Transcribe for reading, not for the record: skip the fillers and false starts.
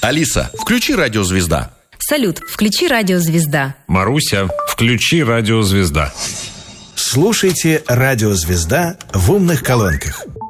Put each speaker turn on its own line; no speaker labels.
Алиса, включи «Радио Звезда».
Салют, включи «Радио Звезда».
Маруся, включи «Радио Звезда».
Слушайте «Радио Звезда» в умных колонках.